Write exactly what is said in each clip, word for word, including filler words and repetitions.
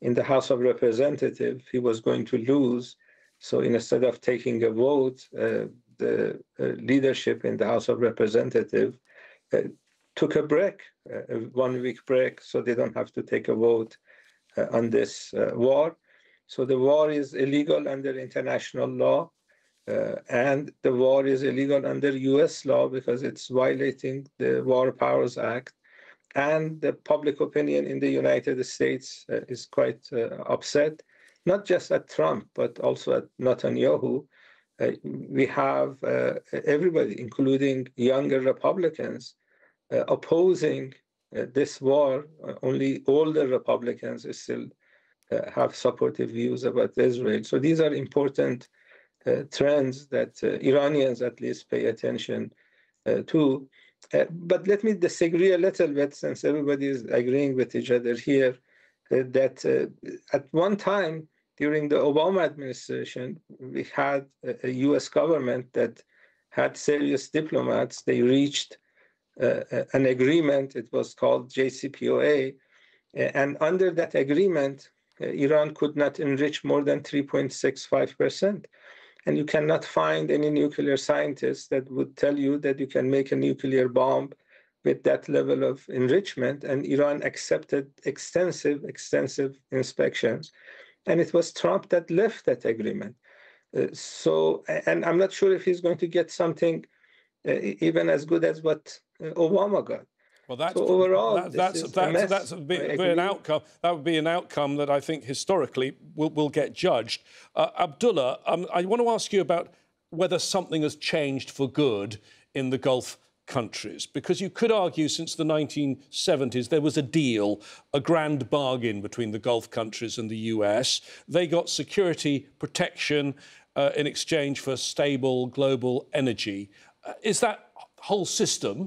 in the House of Representatives, he was going to lose. So instead of taking a vote, uh, the uh, leadership in the House of Representatives uh, took a break, uh, a one-week break, so they don't have to take a vote uh, on this uh, war. So the war is illegal under international law, uh, and the war is illegal under U S law because it's violating the War Powers Act. And the public opinion in the United States uh, is quite uh, upset, not just at Trump, but also at Netanyahu. Uh, we have uh, everybody, including younger Republicans, uh, opposing uh, this war. Uh, only older Republicans still uh, have supportive views about Israel. So these are important uh, trends that uh, Iranians at least pay attention uh, to. Uh, but let me disagree a little bit, since everybody is agreeing with each other here, uh, that uh, at one time during the Obama administration, we had a, a U S government that had serious diplomats. They reached uh, an agreement. It was called J C P O A. And under that agreement, uh, Iran could not enrich more than three point six five percent. And you cannot find any nuclear scientist that would tell you that you can make a nuclear bomb with that level of enrichment. And Iran accepted extensive, extensive inspections. And it was Trump that left that agreement. Uh, so, and I'm not sure if he's going to get something uh, even as good as what uh, Obama got. Well, that's so overall, that, that's this is that's, a mess. that's a bit, an outcome. That would be an outcome that I think historically will, will get judged. Uh, Abdullah, um, I want to ask you about whether something has changed for good in the Gulf countries, because you could argue since the nineteen seventies there was a deal, a grand bargain between the Gulf countries and the U S. They got security protection uh, in exchange for stable global energy. Uh, is that whole system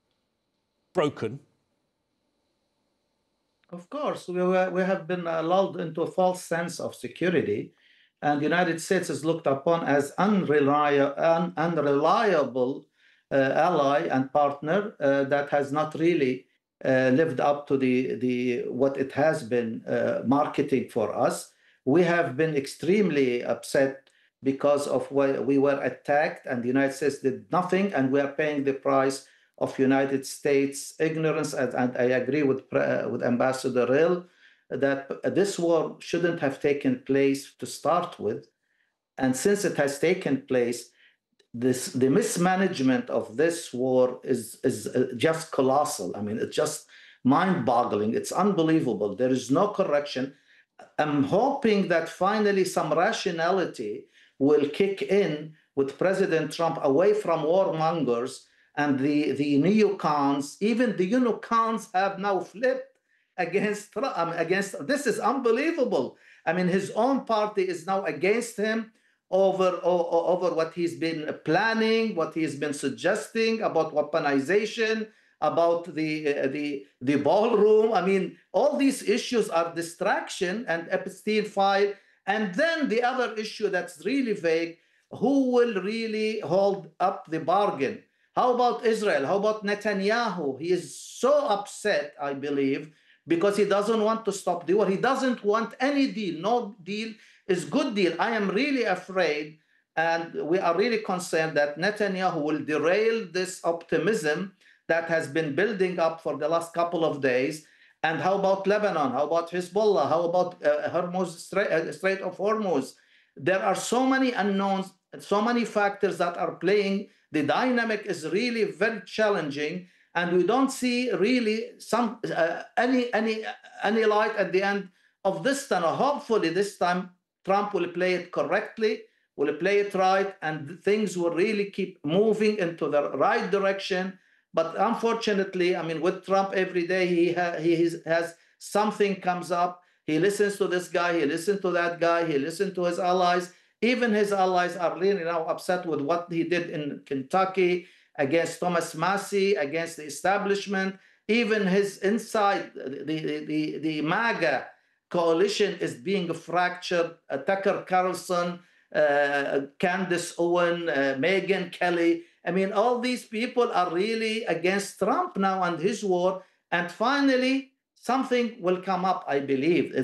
broken? Of course, we, were, we have been uh, lulled into a false sense of security, and the United States is looked upon as unreliable, un, unreliable uh, ally and partner uh, that has not really uh, lived up to the, the what it has been uh, marketing for us. We have been extremely upset because of why we were attacked, and the United States did nothing, and we are paying the price of United States ignorance. And, and I agree with, uh, with Ambassador Hill that this war shouldn't have taken place to start with. And since it has taken place, this, the mismanagement of this war is, is just colossal. I mean, it's just mind-boggling. It's unbelievable. There is no correction. I'm hoping that finally some rationality will kick in with President Trump away from warmongers and the, the neocons. Even the neocons have now flipped against Trump. I mean, against this is unbelievable. I mean, his own party is now against him over, over, over what he's been planning, what he's been suggesting about weaponization, about the, uh, the, the ballroom. I mean, all these issues are distraction and Epstein file. And then the other issue that's really vague, who will really hold up the bargain? How about Israel? How about Netanyahu? He is so upset, I believe, because he doesn't want to stop the war. He doesn't want any deal. No deal is good deal. I am really afraid, and we are really concerned that Netanyahu will derail this optimism that has been building up for the last couple of days. And how about Lebanon? How about Hezbollah? How about uh, Hormuz, Strait, uh, Strait of Hormuz? There are so many unknowns, so many factors that are playing. The dynamic is really very challenging, and we don't see really some uh, any any any light at the end of this tunnel. Hopefully, this time Trump will play it correctly, will play it right, and things will really keep moving into the right direction. But unfortunately, I mean, with Trump every day, he ha he has something comes up. He listens to this guy, he listens to that guy, he listens to his allies. Even his allies are really now upset with what he did in Kentucky against Thomas Massie, against the establishment. Even his inside, the, the, the, the MAGA coalition is being fractured. Uh, Tucker Carlson, uh, Candace Owen, uh, Megyn Kelly. I mean, all these people are really against Trump now and his war. And finally, something will come up, I believe.